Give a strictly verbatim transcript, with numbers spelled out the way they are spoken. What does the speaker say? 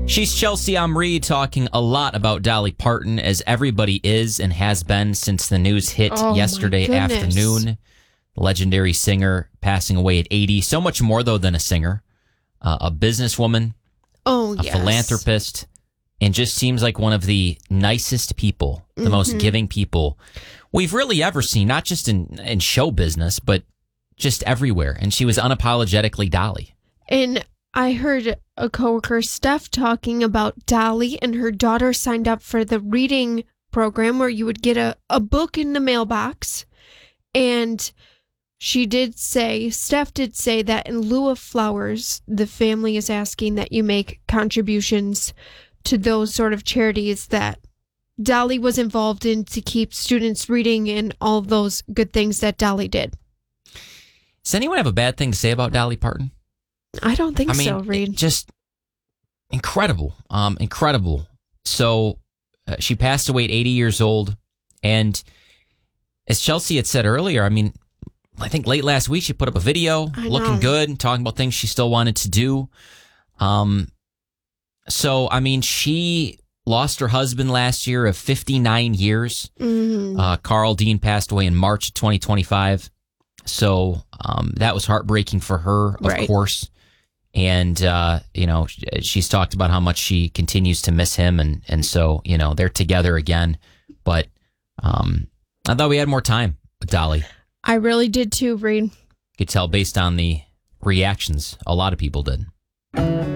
She's Chelsea Omri, talking a lot about Dolly Parton, as everybody is and has been since the news hit Oh, yesterday my goodness. afternoon. Legendary singer passing away at eighty. So much more, though, than a singer. Uh, a businesswoman, Oh, a yes. philanthropist, and just seems like one of the nicest people, the Mm-hmm. most giving people we've really ever seen, not just in, in show business, but just everywhere. And she was unapologetically Dolly. And I heard a coworker, Steph, talking about Dolly, and her daughter signed up for the reading program where you would get a, a book in the mailbox. And she did say, Steph did say that in lieu of flowers, the family is asking that you make contributions to those sort of charities that Dolly was involved in to keep students reading and all of those good things that Dolly did. Does anyone have a bad thing to say about Dolly Parton? I don't think I mean, so, Reed. it just incredible, um, incredible. So uh, she passed away at eighty years old, and as Chelsea had said earlier, I mean, I think late last week she put up a video I looking know. good and talking about things she still wanted to do. Um, so I mean, she lost her husband last year of fifty-nine years. Mhm. Uh, Carl Dean passed away in March of twenty twenty-five. So um, that was heartbreaking for her, of Right. course. And, uh, you know, she's talked about how much she continues to miss him. And, and so, you know, they're together again. But um, I thought we had more time with Dolly. I really did too, Reed. You could tell based on the reactions, a lot of people did.